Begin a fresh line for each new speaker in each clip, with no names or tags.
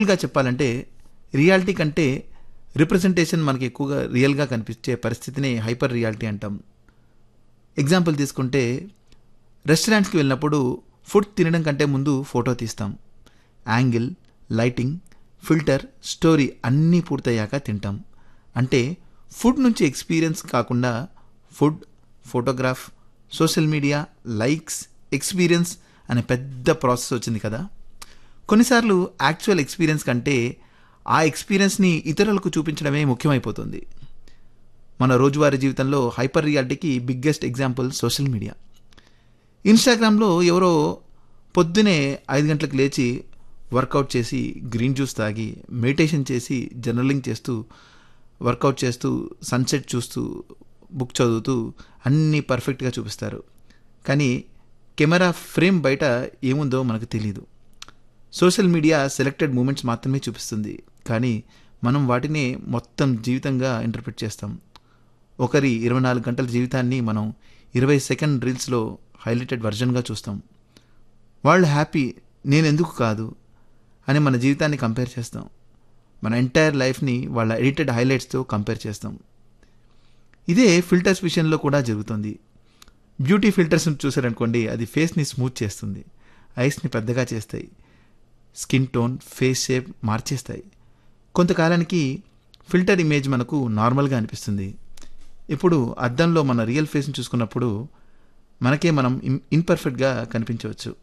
గా చెప్పాలంటే రియాలిటీ కంటే రిప్రజెంటేషన్ మనకి ఎక్కువగా రియల్గా కనిపించే పరిస్థితిని హైపర్ రియాలిటీ అంటాం. ఎగ్జాంపుల్ తీసుకుంటే రెస్టారెంట్స్కి వెళ్ళినప్పుడు ఫుడ్ తినడం కంటే ముందు ఫోటో తీస్తాం. యాంగిల్, లైటింగ్, ఫిల్టర్, స్టోరీ అన్నీ పూర్తయ్యాక తింటాం. అంటే ఫుడ్ నుంచి ఎక్స్పీరియన్స్ కాకుండా food, photograph, social media, likes, experience అనే పెద్ద ప్రాసెస్ వచ్చింది కదా. కొన్నిసార్లు యాక్చువల్ ఎక్స్పీరియన్స్ కంటే ఆ ఎక్స్పీరియన్స్ని ఇతరులకు చూపించడమే ముఖ్యమైపోతుంది. మన రోజువారీ జీవితంలో హైపర్ రియాలిటీకి బిగ్గెస్ట్ ఎగ్జాంపుల్ సోషల్ మీడియా. ఇన్స్టాగ్రామ్లో ఎవరో పొద్దునే 5 గంటలకు లేచి వర్కౌట్ చేసి, గ్రీన్ జ్యూస్ తాగి, మెడిటేషన్ చేసి, జర్నలింగ్ చేస్తూ, వర్కౌట్ చేస్తూ, సన్సెట్ చూస్తూ, బుక్ చదువుతూ అన్నీ పర్ఫెక్ట్గా చూపిస్తారు. కానీ కెమెరా ఫ్రేమ్ బయట ఏముందో మనకు తెలియదు. సోషల్ మీడియా సెలెక్టెడ్ మూమెంట్స్ మాత్రమే చూపిస్తుంది, కానీ మనం వాటినే మొత్తం జీవితంగా ఇంటర్ప్రిట్ చేస్తాం. ఒకరి 24 గంటల జీవితాన్ని మనం 20 సెకండ్ రీల్స్లో హైలైటెడ్ వర్జన్గా చూస్తాం. వాళ్ళు హ్యాపీ, నేనెందుకు కాదు అని మన జీవితాన్ని కంపేర్ చేస్తాం. మన ఎంటైర్ లైఫ్ని వాళ్ళ ఎడిటెడ్ హైలైట్స్తో కంపేర్ చేస్తాం. ఇదే ఫిల్టర్స్ విషయంలో కూడా జరుగుతుంది. బ్యూటీ ఫిల్టర్స్ని చూసారనుకోండి, అది ఫేస్ని స్మూత్ చేస్తుంది, ఐస్ని పెద్దగా చేస్తాయి, స్కిన్ టోన్, ఫేస్ షేప్ మార్చేస్తాయి. కొంతకాలానికి ఫిల్టర్ ఇమేజ్ మనకు నార్మల్గా అనిపిస్తుంది. ఇప్పుడు అద్దంలో మన రియల్ ఫేస్ని చూసుకున్నప్పుడు మనకే మనం ఇన్పర్ఫెక్ట్గా కనిపించవచ్చు.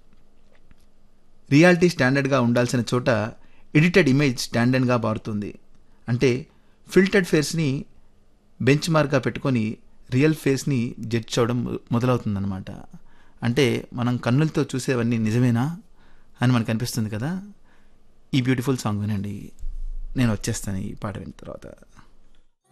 రియాలిటీ స్టాండర్డ్గా ఉండాల్సిన చోట ఎడిటెడ్ ఇమేజ్ స్టాండర్డ్గా మారుతుంది. అంటే ఫిల్టర్డ్ ఫేస్ని బెంచ్ మార్క్గా పెట్టుకొని రియల్ ఫేస్ని జడ్జ్ చేయడం మొదలవుతుందన్నమాట. అంటే మనం కన్నులతో చూసేవన్నీ నిజమేనా అని మనకు అనిపిస్తుంది కదా. ఈ బ్యూటిఫుల్ సాంగ్ వినండి, నేను వచ్చేస్తాను ఈ పాట విన్న తర్వాత.